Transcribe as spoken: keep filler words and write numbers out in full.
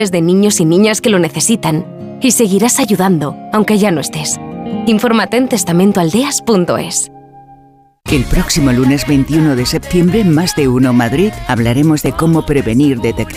de niños y niñas que lo necesitan. Y seguirás ayudando, aunque ya no estés. Infórmate en testamentoaldeas punto es. El próximo lunes veintiuno de septiembre en Más de Uno Madrid hablaremos de cómo prevenir, detectar